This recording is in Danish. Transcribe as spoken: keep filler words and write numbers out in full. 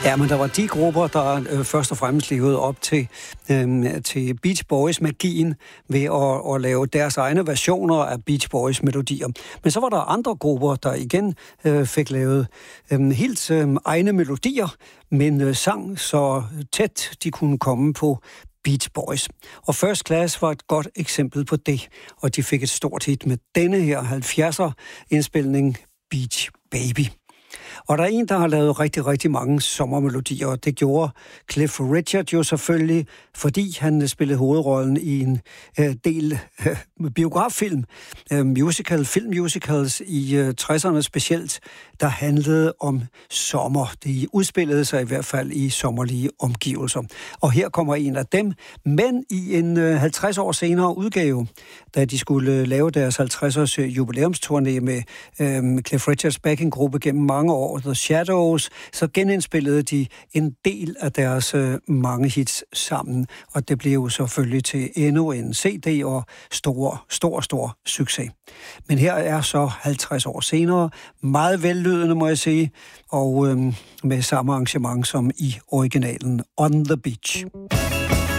Ja, men der var de grupper, der øh, først og fremmest levede op til, øh, til Beach Boys-magien ved at, at lave deres egne versioner af Beach Boys-melodier. Men så var der andre grupper, der igen øh, fik lavet øh, helt øh, egne melodier, men øh, sang så tæt de kunne komme på Beach Boys. Og First Class var et godt eksempel på det, og de fik et stort hit med denne her halvfjerdser-indspilning Beach Baby. Og der er en, der har lavet rigtig, rigtig mange sommermelodier, og det gjorde Cliff Richard jo selvfølgelig, fordi han spillede hovedrollen i en øh, del øh, biograffilm, øh, musical, filmmusicals i øh, tresserne specielt, der handlede om sommer. De udspillede sig i hvert fald i sommerlige omgivelser. Og her kommer en af dem, men i en øh, halvtreds år senere udgave, da de skulle øh, lave deres halvtreds-års jubilæumsturné med øh, Cliff Richards backing-gruppe gennem mange år, The Shadows, så genindspillede de en del af deres øh, mange hits sammen, og det blev jo selvfølgelig til endnu en C D og stor, stor, stor succes. Men her er så halvtreds år senere, meget vellydende, må jeg sige, og øh, med samme arrangement som i originalen On the Beach.